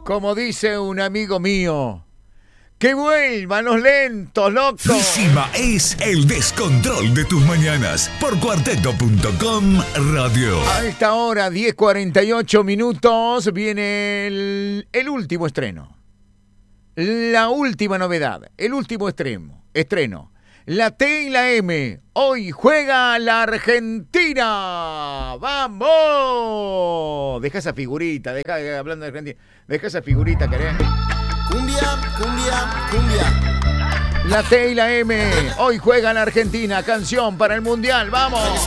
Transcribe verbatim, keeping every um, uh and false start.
Como dice un amigo mío, ¡que vuelvan los lentos, loco! Físima es el descontrol de tus mañanas por cuarteto punto com Radio. A esta hora, diez cuarenta y ocho minutos, viene el, el último estreno. La última novedad, el último estreno. estreno. La T y la M. Hoy juega la Argentina. ¡Vamos! Deja esa figurita, deja, hablando de Argentina, deja esa figurita, querés. Cumbia, cumbia, cumbia. La T y la M. Hoy juega la Argentina. Canción para el Mundial. ¡Vamos!